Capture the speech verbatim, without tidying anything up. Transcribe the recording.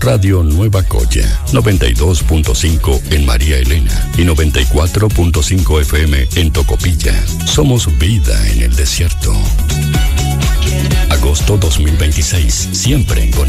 Radio Nueva Coya, noventa y dos punto cinco en María Elena y noventa y cuatro punto cinco F M en Tocopilla. Somos vida en el desierto. Agosto dos mil veintiséis, siempre en